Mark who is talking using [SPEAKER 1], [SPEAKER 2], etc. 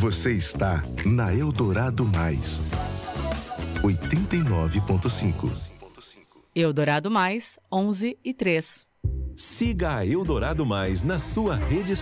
[SPEAKER 1] Você está na Eldorado Mais. 89.5.
[SPEAKER 2] Eldorado Mais, 11:03.
[SPEAKER 3] Siga a Eldorado Mais na sua rede social.